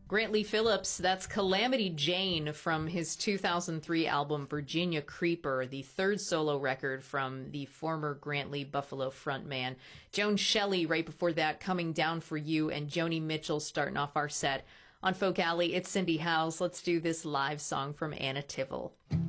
Grant Lee Phillips, that's Calamity Jane from his 2003 album Virginia Creeper, the third solo record from the former Grant Lee Buffalo frontman. Joan Shelley right before that, Coming Down for You, and Joni Mitchell starting off our set. On Folk Alley, it's Cindy Howes. Let's do this live song from Anna Tivel.